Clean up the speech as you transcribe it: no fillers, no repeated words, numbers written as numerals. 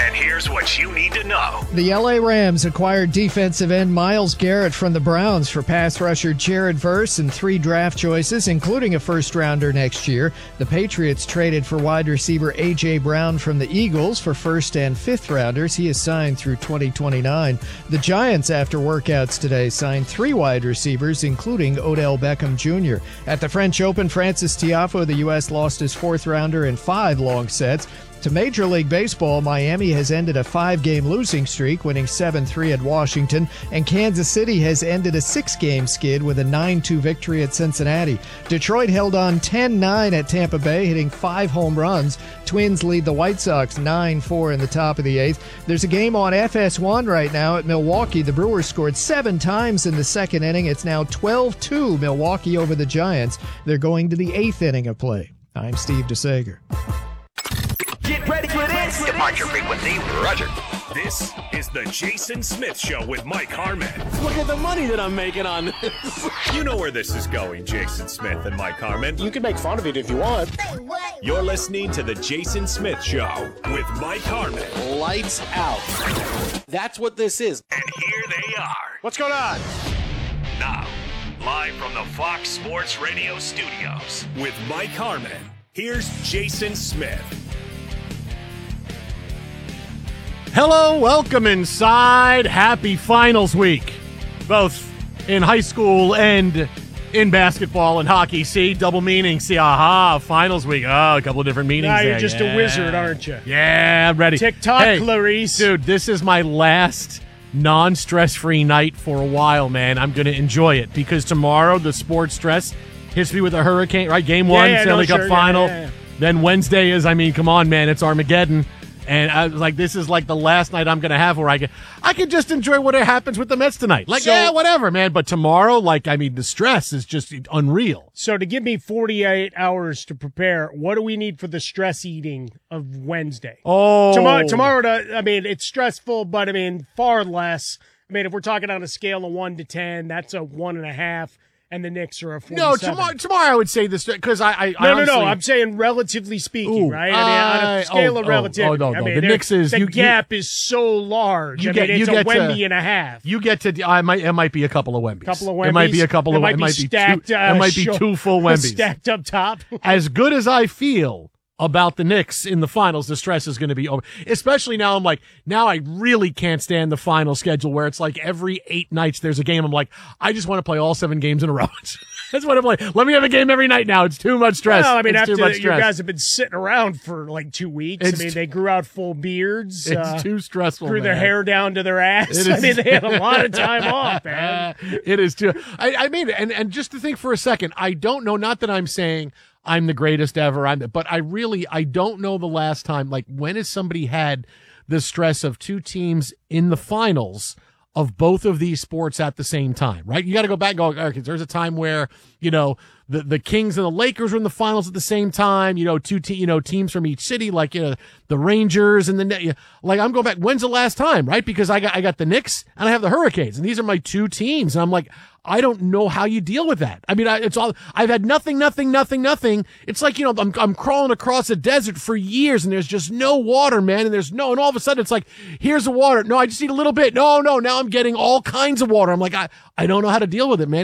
And here's what you need to know. The LA Rams acquired defensive end Myles Garrett from the Browns for pass rusher Jared Verse and 3 draft choices, including a first-rounder next year. The Patriots traded for wide receiver A.J. Brown from the Eagles for first- and fifth-rounders. He is signed through 2029. The Giants, after workouts today, signed 3 wide receivers, including Odell Beckham Jr. At the French Open, Francis Tiafoe, the U.S., lost his 4th-rounder in 5 long sets. To Major League Baseball, Miami has ended a 5-game losing streak, winning 7-3 at Washington, and Kansas City has ended a 6-game skid with a 9-2 victory at Cincinnati. Detroit held on 10-9 at Tampa Bay, hitting 5 home runs. Twins lead the White Sox 9-4 in the top of the 8th. There's a game on FS1 right now at Milwaukee. The Brewers scored 7 times in the second inning. It's now 12-2 Milwaukee over the Giants. They're going to the 8th inning of play. I'm Steve DeSager. Get ready for this. Departure frequency, Roger. This is the Jason Smith Show with Mike Harmon. Look at the money that I'm making on this. You know where this is going, Jason Smith and Mike Harmon. You can make fun of it if you want. You're listening to the Jason Smith Show with Mike Harmon. Lights out. That's what this is. And here they are. What's going on? Now, live from the Fox Sports Radio studios. With Mike Harmon, here's Jason Smith. Hello, welcome inside. Happy finals week, both in high school and in basketball and hockey. See, double meaning. See, aha, finals week. Oh, a couple of different meanings. Now there. you're just a wizard, aren't you? Yeah, I'm ready. TikTok, hey, Clarice. Dude, this is my last non-stress-free night for a while, man. I'm going to enjoy it because tomorrow the sports stress hits me with a hurricane, right? Game 1, Stanley Cup final. Yeah. Then Wednesday is, come on, man, it's Armageddon. And I was like, this is like the last night I'm going to have where I can just enjoy what happens with the Mets tonight. Like, yeah, whatever, man. But tomorrow, the stress is just unreal. So to give me 48 hours to prepare, what do we need for the stress eating of Wednesday? Oh. Tomorrow, it's stressful, but, far less. If we're talking on a scale of 1 to 10, that's a 1.5. And the Knicks are a 47. No, tomorrow I would say this because I honestly, no. I'm saying relatively speaking, right? On a scale of relativity. No. The Knicks is the gap is so large. It's a Wemby and a half. You get to. It might be a couple of Wembys. It might be a couple of. It might be stacked. It might be 2 full Wembys stacked up top. As good as I feel about the Knicks in the finals, the stress is going to be over. Especially now, now I really can't stand the final schedule where it's like every 8 nights there's a game. I'm like, I just want to play all 7 games in a row. That's what I'm like. Let me have a game every night now. It's too much stress. Well, after you guys have been sitting around for 2 weeks. They grew out full beards. It's too stressful. Grew their hair down to their ass. They had a lot of time off, man. It is too. And just to think for a second, I don't know. Not that I'm saying I'm the greatest ever. But I don't know the last time. When has somebody had the stress of 2 teams in the finals of both of these sports at the same time, right? You got to go back and go, okay, there's a time where, the Kings and the Lakers were in the finals at the same time, teams from each city, the Rangers and I'm going back. When's the last time, right? Because I got the Knicks and I have the Hurricanes, and these are my 2 teams. And I'm like, I don't know how you deal with that. I've had nothing. It's like, I'm crawling across a desert for years and there's just no water, man. And all of a sudden it's like, here's the water. No, I just need a little bit. No, now I'm getting all kinds of water. I'm like, I don't know how to deal with it, man.